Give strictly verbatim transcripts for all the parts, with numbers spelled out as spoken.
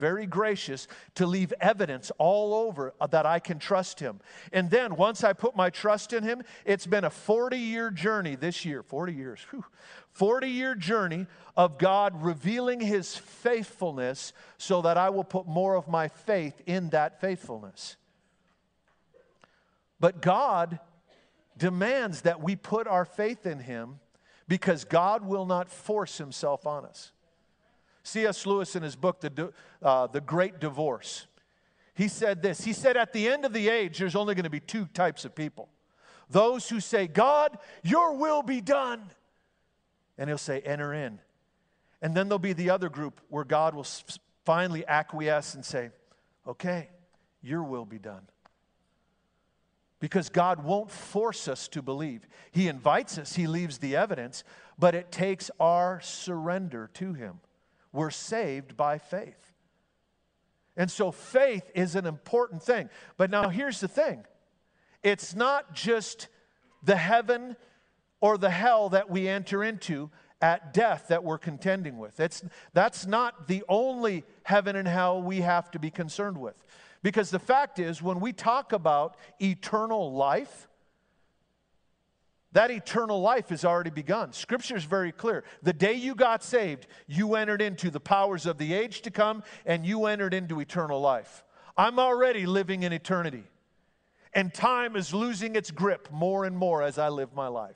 very gracious to leave evidence all over that I can trust him. And then once I put my trust in him, it's been a forty-year journey this year, forty years, whew, forty-year journey of God revealing his faithfulness so that I will put more of my faith in that faithfulness. But God demands that we put our faith in him because God will not force himself on us. C S Lewis in his book, The, uh, The Great Divorce, he said this. He said, at the end of the age, there's only going to be two types of people. Those who say, God, your will be done. And he'll say, enter in. And then there'll be the other group where God will finally acquiesce and say, okay, your will be done. Because God won't force us to believe. He invites us, he leaves the evidence, but it takes our surrender to him. We're saved by faith. And so faith is an important thing. But now here's the thing. It's not just the heaven or the hell that we enter into at death that we're contending with. It's, that's not the only heaven and hell we have to be concerned with. Because the fact is, when we talk about eternal life, that eternal life has already begun. Scripture is very clear. The day you got saved, you entered into the powers of the age to come, and you entered into eternal life. I'm already living in eternity. And time is losing its grip more and more as I live my life.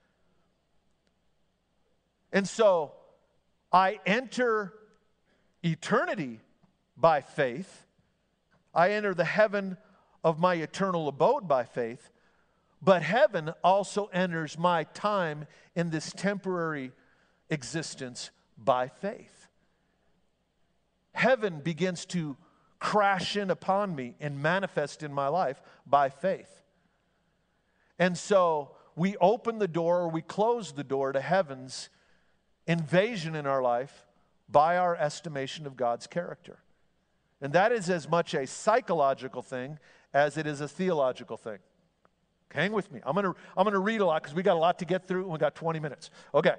And so, I enter eternity by faith. I enter the heaven of my eternal abode by faith. But heaven also enters my time in this temporary existence by faith. Heaven begins to crash in upon me and manifest in my life by faith. And so we open the door or we close the door to heaven's invasion in our life by our estimation of God's character. And that is as much a psychological thing as it is a theological thing. Hang with me. I'm going to I'm going to read a lot because we got a lot to get through and we got twenty minutes. Okay.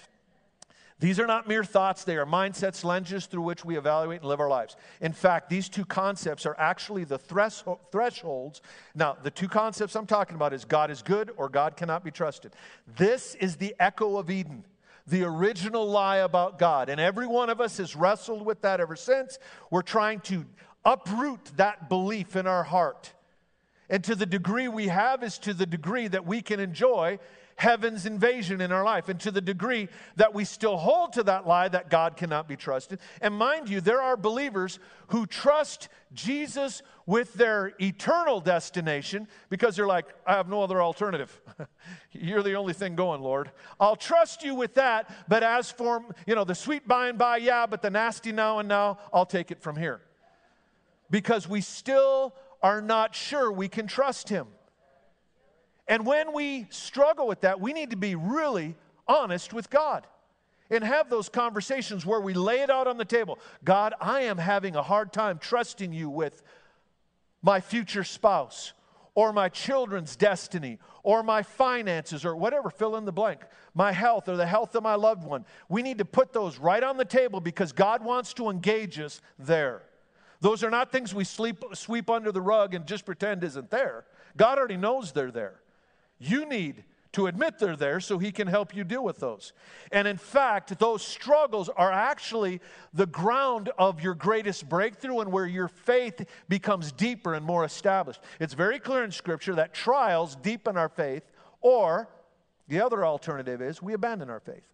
These are not mere thoughts. They are mindsets, lenses through which we evaluate and live our lives. In fact, these two concepts are actually the thresholds. Now, the two concepts I'm talking about is God is good or God cannot be trusted. This is the echo of Eden, the original lie about God. And every one of us has wrestled with that ever since. We're trying to uproot that belief in our heart. And to the degree we have is to the degree that we can enjoy heaven's invasion in our life. And to the degree that we still hold to that lie that God cannot be trusted. And mind you, there are believers who trust Jesus with their eternal destination because they're like, I have no other alternative. You're the only thing going, Lord. I'll trust you with that, but as for, you know, the sweet by and by, yeah, but the nasty now and now, I'll take it from here. Because we still are not sure we can trust him. And when we struggle with that, we need to be really honest with God and have those conversations where we lay it out on the table. God, I am having a hard time trusting you with my future spouse or my children's destiny or my finances or whatever, fill in the blank, my health or the health of my loved one. We need to put those right on the table because God wants to engage us there. Those are not things we sleep, sweep under the rug and just pretend isn't there. God already knows they're there. You need to admit they're there so he can help you deal with those. And in fact, those struggles are actually the ground of your greatest breakthrough and where your faith becomes deeper and more established. It's very clear in Scripture that trials deepen our faith, or the other alternative is we abandon our faith.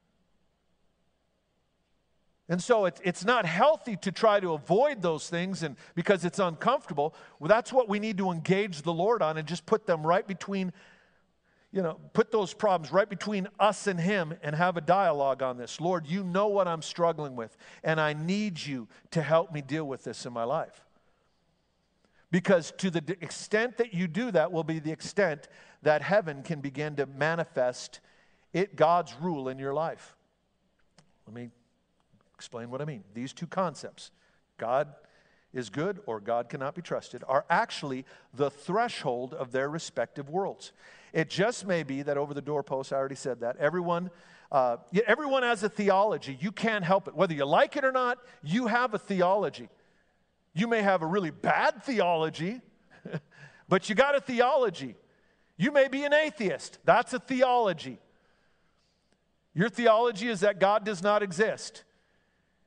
And so it, it's not healthy to try to avoid those things and because it's uncomfortable. Well, that's what we need to engage the Lord on and just put them right between, you know, put those problems right between us and him and have a dialogue on this. Lord, you know what I'm struggling with, and I need you to help me deal with this in my life. Because to the extent that you do that will be the extent that heaven can begin to manifest it, God's rule in your life. Let me explain what I mean. These two concepts, God is good or God cannot be trusted, are actually the threshold of their respective worlds. It just may be that over the doorpost, I already said that, everyone Uh, yeah, everyone has a theology. You can't help it. Whether you like it or not, you have a theology. You may have a really bad theology, but you got a theology. You may be an atheist. That's a theology. Your theology is that God does not exist.